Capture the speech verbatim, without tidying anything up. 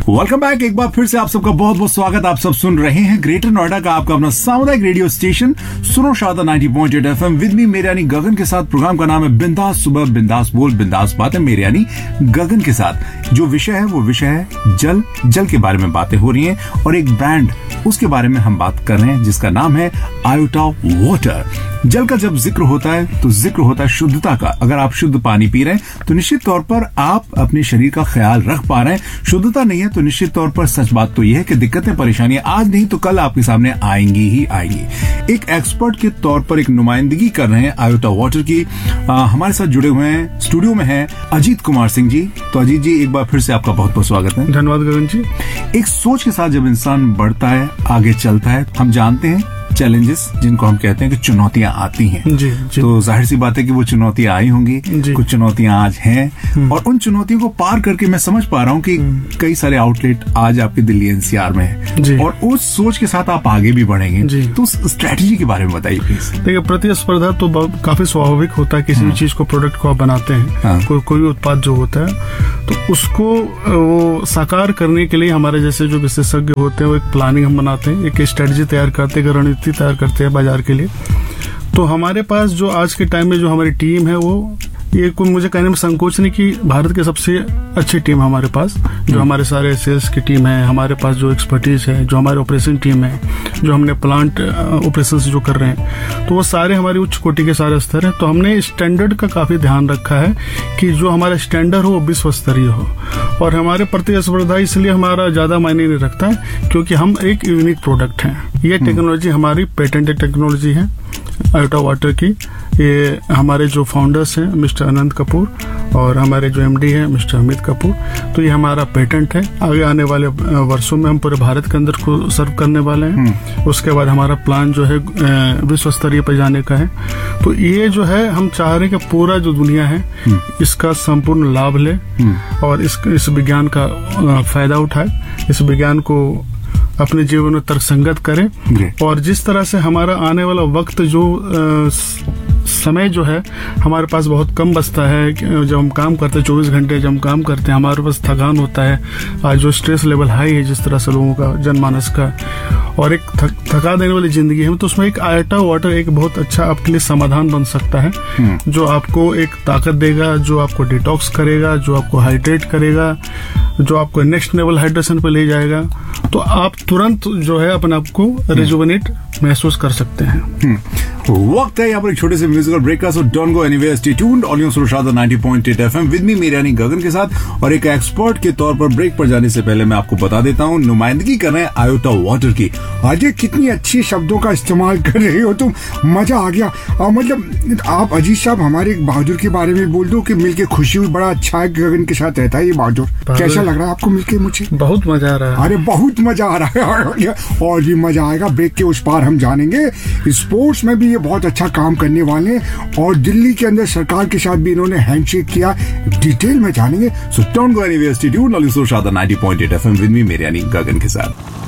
Welcome back. एक बार फिर से आप सबका बहुत बहुत स्वागत। आप सब सुन रहे हैं ग्रेटर नोएडा का आपका अपना सामुदायिक रेडियो स्टेशन सुनो Sharda ninety point eight FM with me मेरे यानी गगन के साथ। प्रोग्राम का नाम है बिंदास सुबह बिंदास बोल बिंदास बातें मेरे यानी गगन के साथ। जो विषय है वो विषय है जल। जल के बारे में बातें हो रही हैं और एक ब्रांड उसके बारे में हम बात कर रहे हैं जिसका नाम है आयोटा वाटर। जल का जब जिक्र होता है तो जिक्र होता है शुद्धता का। अगर आप शुद्ध पानी पी रहे हैं तो निश्चित तौर पर आप अपने शरीर का ख्याल रख पा रहे हैं। शुद्धता नहीं है तो निश्चित तौर पर सच बात तो यह है कि दिक्कतें परेशानियां आज नहीं तो कल आपके सामने आएंगी ही आएंगी। एक एक्सपर्ट के तौर पर एक नुमाइंदगी कर रहे हैं आयोटा वाटर की। आ, हमारे साथ जुड़े हुए हैं स्टूडियो में हैं अजीत कुमार सिंह जी। तो अजीत जी एक बार फिर से आपका बहुत बहुत स्वागत है। धन्यवाद गगन जी। एक सोच के साथ जब इंसान बढ़ता है आगे चलता है, हम जानते हैं चैलेंजेस जिनको हम कहते हैं कि चुनौतियां आती हैं। जी, जी। तो जाहिर सी बात है कि वो चुनौतियां आई होंगी, कुछ चुनौतियां आज हैं और उन चुनौतियों को पार करके मैं समझ पा रहा हूं कि कई सारे आउटलेट आज आपके दिल्ली एनसीआर में है और उस सोच के साथ आप आगे भी बढ़ेंगे। तो उस स्ट्रेटेजी के बारे में बताइए प्लीज। देखिए, प्रतिस्पर्धा तो काफी स्वाभाविक होता है। किसी भी चीज को प्रोडक्ट को आप बनाते हैं, को, कोई भी उत्पाद जो होता है तो उसको वो साकार करने के लिए हमारे जैसे जो विशेषज्ञ होते हैं वो एक प्लानिंग हम बनाते हैं, एक स्ट्रेटेजी तैयार करते हैं, रणनीति तैयार करते हैं बाजार के लिए। तो हमारे पास जो आज के टाइम में जो हमारी टीम है वो ये कोई मुझे कहने में संकोच नहीं कि भारत के सबसे अच्छी टीम है हमारे पास। जो हमारे सारे सेल्स की टीम है, हमारे पास जो एक्सपर्टीज है, जो हमारे ऑपरेशन टीम है, जो हमने प्लांट ऑपरेशन जो कर रहे हैं, तो वो सारे हमारे उच्च कोटि के सारे स्तर है। तो हमने स्टैंडर्ड का काफी ध्यान रखा है कि जो हमारा स्टैंडर्ड हो वो विश्व स्तरीय हो। और हमारे प्रतिस्पर्धा इसलिए हमारा ज्यादा मायने नहीं रखता है क्योंकि हम एक यूनिक प्रोडक्ट है। ये टेक्नोलॉजी हमारी पेटेंटेड टेक्नोलॉजी है आयोटा वाटर की। ये हमारे जो फाउंडर्स हैं मिस्टर अनंत कपूर और हमारे जो एमडी हैं मिस्टर अमित कपूर, तो ये हमारा पेटेंट है। आगे आने वाले वर्षों में हम पूरे भारत के अंदर को सर्व करने वाले हैं। उसके बाद हमारा प्लान जो है विश्व स्तरीय पर जाने का है। तो ये जो है हम चाह रहे हैं कि पूरा जो दुनिया है इसका संपूर्ण लाभ ले और इस इस विज्ञान का फायदा उठाए, इस विज्ञान को अपने जीवन में तर्कसंगत करें। और जिस तरह से हमारा आने वाला वक्त जो आ, समय जो है हमारे पास बहुत कम बचता है। जब हम काम करते हैं चौबीस घंटे जब हम काम करते हैं हमारे पास थकान होता है। आज जो स्ट्रेस लेवल हाई है जिस तरह से लोगों का जनमानस का और एक थक, थका देने वाली जिंदगी है, तो उसमें एक आयोटा वाटर एक बहुत अच्छा आपके लिए समाधान बन सकता है जो आपको एक ताकत देगा, जो आपको डिटॉक्स करेगा, जो आपको हाइड्रेट करेगा, जो आपको नेक्स्ट लेवल हाइड्रेशन पे ले जाएगा। तो आप तुरंत जो है अपने आप को रिजुवेनेट महसूस कर सकते हैं। वक्त है यहाँ पर एक छोटे से म्यूजिकल ब्रेक का। So don't go anywhere, stay tuned on सुनो Sharda ninety point eight FM with me मेरे यानी गगन के साथ। और एक एक्सपर्ट के तौर पर ब्रेक पर जाने से पहले मैं आपको बता देता हूँ नुमाइंदगी कर रहे हैं आयोटा वाटर की। अजय कितनी अच्छी शब्दों का इस्तेमाल कर रहे हो तुम, मजा आ गया। आ, मतलब आप अजीत साहब हमारे एक बहादुर के बारे में बोल दो कि मिलके खुशी हुई, बड़ा अच्छा है गगन के साथ रहता है ये बहादुर। कैसा लग रहा है आपको मिलके? मुझे बहुत मजा आ रहा है। अरे बहुत मजा आ रहा है और भी मजा आएगा। ब्रेक के उस पार हम जानेंगे स्पोर्ट्स में भी ये बहुत अच्छा काम करने वाले हैं और दिल्ली के अंदर सरकार के साथ भी इन्होंने हैंडशेक किया, डिटेल में जानेंगे। So don't go anywhere, stay tuned on सुनो Sharda ninety point eight FM with me मेरे यानी गगन के साथ।